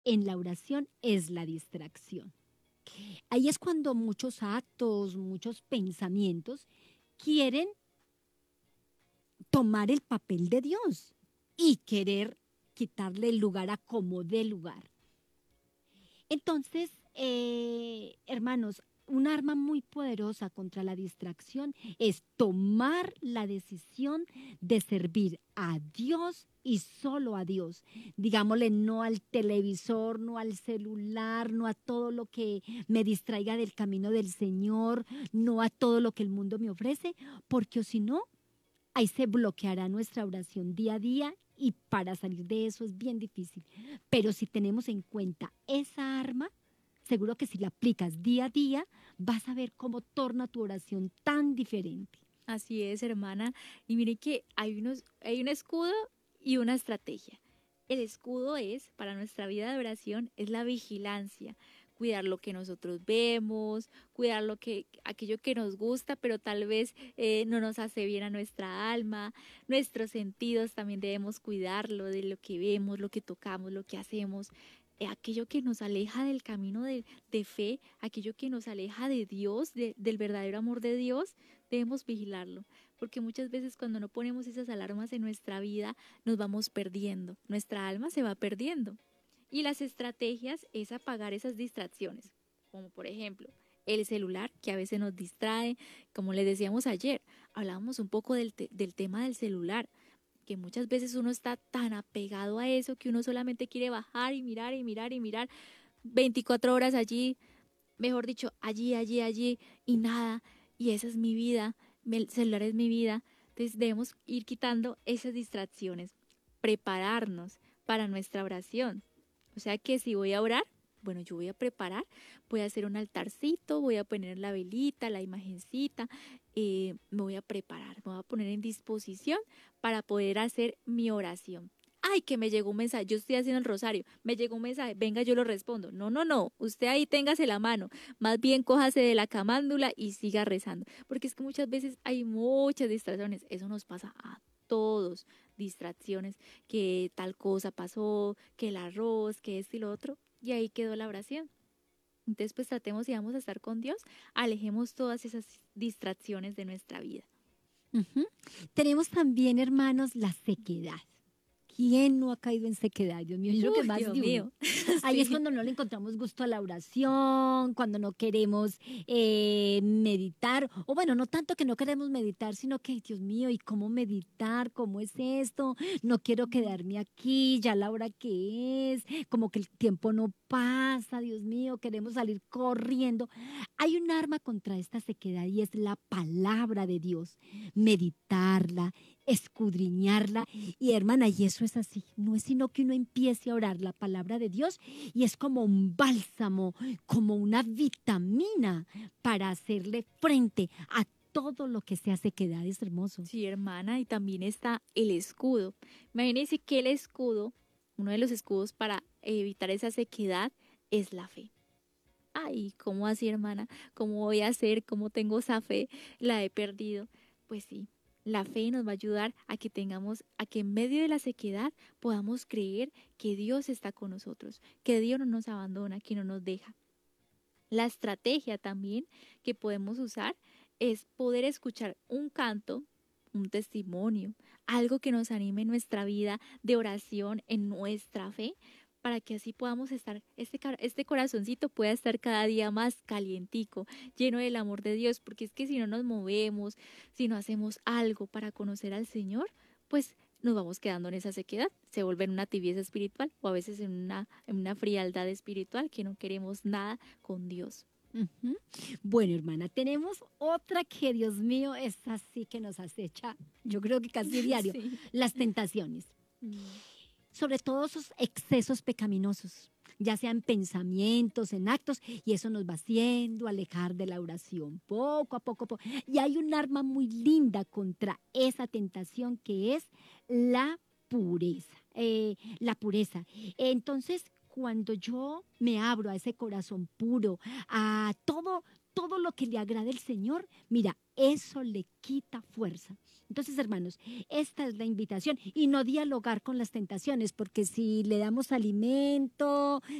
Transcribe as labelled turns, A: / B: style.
A: en la oración es la distracción. Ahí es cuando muchos actos, muchos pensamientos quieren tomar el papel de Dios y querer quitarle el lugar a como dé lugar. Entonces, hermanos, un arma muy poderosa contra la distracción es tomar la decisión de servir a Dios y solo a Dios. Digámosle no al televisor, no al celular, no a todo lo que me distraiga del camino del Señor, no a todo lo que el mundo me ofrece, porque si no, ahí se bloqueará nuestra oración día a día y para salir de eso es bien difícil. Pero si tenemos en cuenta esa arma, seguro que si la aplicas día a día, vas a ver cómo torna tu oración tan diferente.
B: Así es, hermana. Y mire que hay un escudo y una estrategia. El escudo es, para nuestra vida de oración, es la vigilancia, cuidar lo que nosotros vemos, cuidar aquello que nos gusta, pero tal vez no nos hace bien a nuestra alma, nuestros sentidos también debemos cuidarlo, de lo que vemos, lo que tocamos, lo que hacemos, aquello que nos aleja del camino de fe, aquello que nos aleja de Dios, del verdadero amor de Dios, debemos vigilarlo, porque muchas veces cuando no ponemos esas alarmas en nuestra vida, nos vamos perdiendo, nuestra alma se va perdiendo. Y las estrategias es apagar esas distracciones, como por ejemplo el celular, que a veces nos distrae, como les decíamos ayer, hablábamos un poco del tema del celular, que muchas veces uno está tan apegado a eso que uno solamente quiere bajar y mirar y mirar y mirar 24 horas allí, mejor dicho, allí, allí, allí y nada, y esa es mi vida, el celular es mi vida. Entonces debemos ir quitando esas distracciones, prepararnos para nuestra oración. O sea que si voy a orar, bueno, yo voy a preparar, voy a hacer un altarcito, voy a poner la velita, la imagencita, me voy a preparar, me voy a poner en disposición para poder hacer mi oración. Ay, que me llegó un mensaje, yo estoy haciendo el rosario, me llegó un mensaje, venga, yo lo respondo. No, no, no, usted ahí téngase la mano, más bien cójase de la camándula y siga rezando, porque es que muchas veces hay muchas distracciones, eso nos pasa a todos, distracciones, que tal cosa pasó, que el arroz, que esto y lo otro, y ahí quedó la oración. Entonces, pues tratemos y vamos a estar con Dios, alejemos todas esas distracciones de nuestra vida.
A: Ujú. Tenemos también, hermanos, la sequedad. ¿Quién no ha caído en sequedad? Dios mío, yo creo que
B: Uy,
A: más
B: Dios
A: de uno.
B: mío,
A: Ahí es
B: sí.
A: cuando no le encontramos gusto a la oración, cuando no queremos meditar, o bueno, no tanto que no queremos meditar, sino que, Dios mío, ¿y cómo meditar? ¿Cómo es esto? No quiero quedarme aquí, ya la hora que es, como que el tiempo no pasa, Dios mío, queremos salir corriendo. Hay un arma contra esta sequedad y es la palabra de Dios, meditarla, escudriñarla. Y hermana, y eso es así, no es sino que uno empiece a orar la palabra de Dios y es como un bálsamo, como una vitamina para hacerle frente a todo lo que sea sequedad. Es hermoso.
B: Sí, hermana, y también está el escudo. Imagínense que el escudo, uno de los escudos para evitar esa sequedad es la fe. Ay, ¿cómo así, hermana? ¿Cómo voy a hacer? ¿Cómo tengo esa fe? La he perdido. Pues sí, la fe nos va a ayudar a que tengamos, a que en medio de la sequedad podamos creer que Dios está con nosotros, que Dios no nos abandona, que no nos deja. La estrategia también que podemos usar es poder escuchar un canto, un testimonio, algo que nos anime en nuestra vida de oración, en nuestra fe, para que así podamos estar, este corazoncito pueda estar cada día más calientico, lleno del amor de Dios, porque es que si no nos movemos, si no hacemos algo para conocer al Señor, pues nos vamos quedando en esa sequedad, se vuelve en una tibieza espiritual o a veces en una frialdad espiritual que no queremos nada con Dios.
A: Ujú. Bueno, hermana, tenemos otra que, Dios mío, es así que nos acecha, yo creo que casi diario,
B: Sí.
A: las tentaciones.
B: Mm.
A: Sobre todo esos excesos pecaminosos, ya sean pensamientos, en actos, y eso nos va haciendo alejar de la oración poco a poco. Y hay un arma muy linda contra esa tentación que es la pureza. La pureza. Entonces, cuando yo me abro a ese corazón puro, a todo todo lo que le agrade al Señor, mira, eso le quita fuerza. Entonces, hermanos, esta es la invitación y no dialogar con las tentaciones, porque si le damos alimento,